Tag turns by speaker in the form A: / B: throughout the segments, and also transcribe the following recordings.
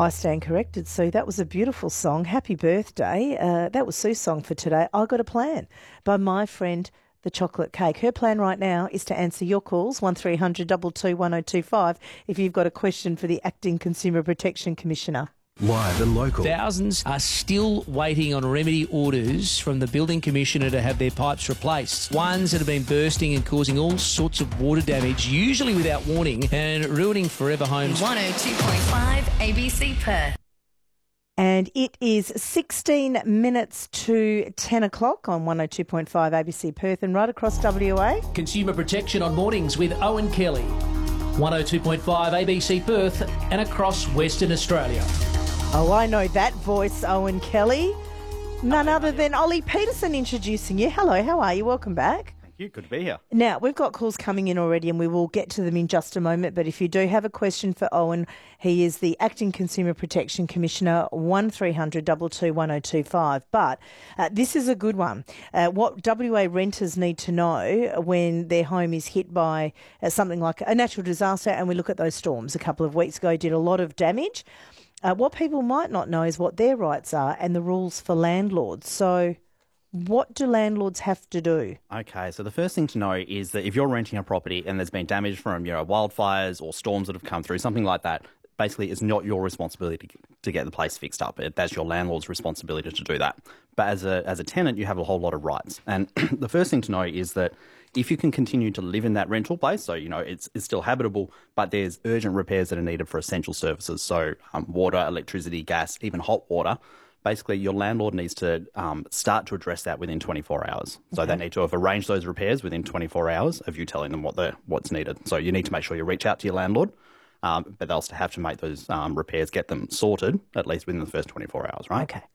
A: I stand corrected, Sue. That was a beautiful song. Happy birthday. That was Sue's song for today. I Got a Plan by my friend, The Chocolate Cake. Her plan right now is to answer your calls, 1300 222 1025, if you've got a question for the Acting Consumer Protection Commissioner.
B: Live and local.
C: Thousands are still waiting on remedy orders from the Building Commissioner to have their pipes replaced. Ones that have been bursting and causing all sorts of water damage, usually without warning, and ruining forever homes.
D: 102.5 ABC Perth.
A: And it is 16 minutes to 10 o'clock on 102.5 ABC Perth and right across WA.
C: Consumer protection on mornings with Owen Kelly. 102.5 ABC Perth and across Western Australia.
A: Oh, I know that voice, Owen Kelly. None other than Ollie Peterson introducing you. Hello, how are you? Welcome back.
E: Thank you. Good to be here.
A: Now, we've got calls coming in already and we will get to them in just a moment. But if you do have a question for Owen, he is the Acting Consumer Protection Commissioner, 1300 222 1025. But this is a good one. What WA renters need to know when their home is hit by something like a natural disaster, and we look at those storms a couple of weeks ago, did a lot of damage. What people might not know is what their rights are and the rules for landlords. So what do landlords have to do?
E: Okay, so the first thing to know is that if you're renting a property and there's been damage from wildfires or storms that have come through, something like that, basically it's not your responsibility to get the place fixed up. That's your landlord's responsibility to do that. But as a tenant, you have a whole lot of rights. And the first thing to know is that if you can continue to live in that rental place, so, it's still habitable, but there's urgent repairs that are needed for essential services, so water, electricity, gas, even hot water, basically your landlord needs to start to address that within 24 hours. So they need to have arranged those repairs within 24 hours of you telling them what's needed. So you need to make sure you reach out to your landlord, but they'll still have to make those repairs, get them sorted, at least within the first 24 hours, right?
A: Okay.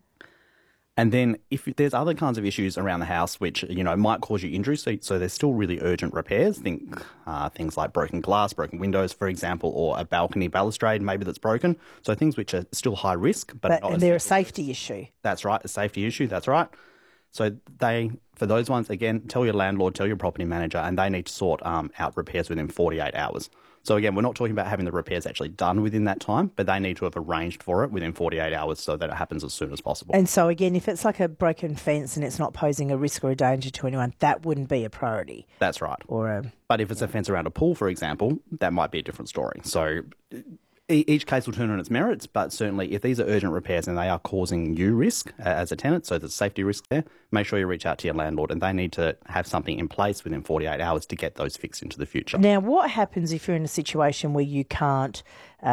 E: And then if there's other kinds of issues around the house which, might cause you injury, so there's still really urgent repairs, think things like broken glass, broken windows, for example, or a balcony balustrade maybe that's broken. So things which are still high risk. But not
A: they're a safety issue.
E: That's right, a safety issue, that's right. So for those ones, again, tell your landlord, tell your property manager, and they need to sort out repairs within 48 hours. So again, we're not talking about having the repairs actually done within that time, but they need to have arranged for it within 48 hours so that it happens as soon as possible.
A: And so again, if it's like a broken fence and it's not posing a risk or a danger to anyone, that wouldn't be a priority.
E: That's right. But if it's a fence around a pool, for example, that might be a different story. So each case will turn on its merits, but certainly if these are urgent repairs and they are causing you risk as a tenant, so there's safety risk there, make sure you reach out to your landlord and they need to have something in place within 48 hours to get those fixed into the future.
A: Now, what happens if you're in a situation where you can't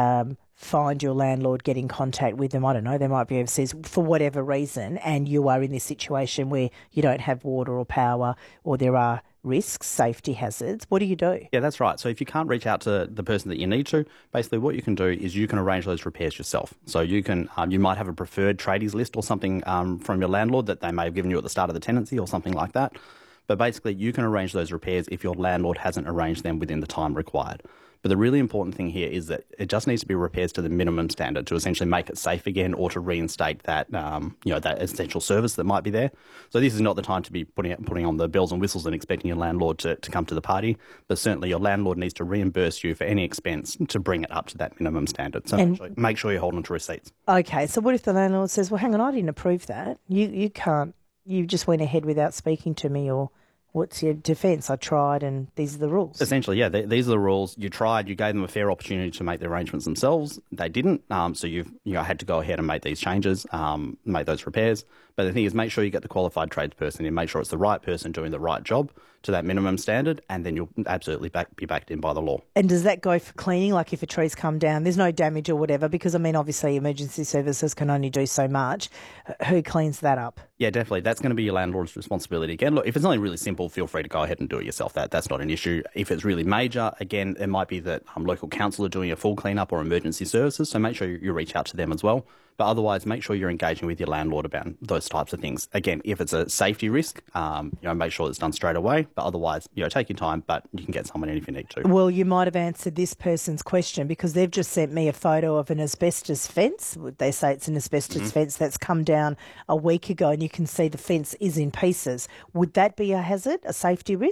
A: find your landlord, get in contact with them? I don't know, they might be overseas for whatever reason, and you are in this situation where you don't have water or power, or there are risks, safety hazards. What do you do?
E: Yeah, that's right. So if you can't reach out to the person that you need to, basically what you can do is you can arrange those repairs yourself. So you can, you might have a preferred tradies list or something from your landlord that they may have given you at the start of the tenancy or something like that. But basically you can arrange those repairs if your landlord hasn't arranged them within the time required. But the really important thing here is that it just needs to be repairs to the minimum standard to essentially make it safe again or to reinstate that, that essential service that might be there. So this is not the time to be putting on the bells and whistles and expecting your landlord to come to the party. But certainly your landlord needs to reimburse you for any expense to bring it up to that minimum standard. So make sure you're holding to receipts.
A: Okay, so what if the landlord says, well, hang on, I didn't approve that. You can't, you just went ahead without speaking to me, or what's your defence? I tried and these are the rules.
E: Essentially, yeah, these are the rules. You tried, you gave them a fair opportunity to make the arrangements themselves. They didn't, so you've had to go ahead and make these changes, make those repairs. But the thing is, make sure you get the qualified tradesperson in, make sure it's the right person doing the right job to that minimum standard, and then you'll absolutely be backed in by the law.
A: And does that go for cleaning? Like if a tree's come down, there's no damage or whatever, because, obviously emergency services can only do so much. Who cleans that up?
E: Yeah, definitely. That's going to be your landlord's responsibility. Again, look, if it's only really simple, feel free to go ahead and do it yourself. That's not an issue. If it's really major, again, it might be that local council are doing a full clean-up or emergency services, so make sure you reach out to them as well. But otherwise, make sure you're engaging with your landlord about those types of things. Again, if it's a safety risk, make sure it's done straight away. But otherwise, take your time, but you can get someone in if you need to.
A: Well, you might have answered this person's question because they've just sent me a photo of an asbestos fence. They say it's an asbestos fence that's come down a week ago, and you can see the fence is in pieces. Would that be a hazard, a safety risk?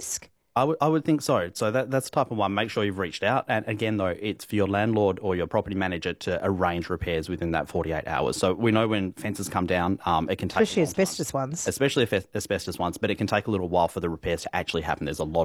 E: I would think so. So that's type of one. Make sure you've reached out. And again, though, it's for your landlord or your property manager to arrange repairs within that 48 hours. So we know when fences come down, it can take
A: Especially asbestos ones.
E: especially if asbestos ones, but it can take a little while for the repairs to actually happen. There's a lot